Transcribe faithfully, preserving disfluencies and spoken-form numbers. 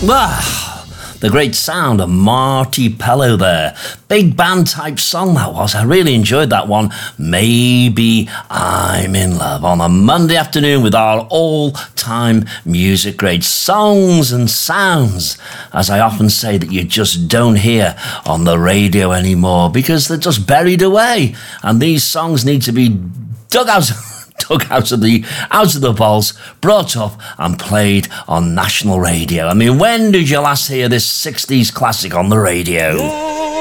Ah, the great sound of Marty Pellow there. Big band type song that was. I really enjoyed that one. Maybe I'm in Love on a Monday afternoon with our all-time music grade songs and sounds, as I often say, that you just don't hear on the radio anymore because they're just buried away. And these songs need to be dug out Took out of the out of the vaults, brought up and played on national radio. I mean, when did you last hear this sixties classic on the radio?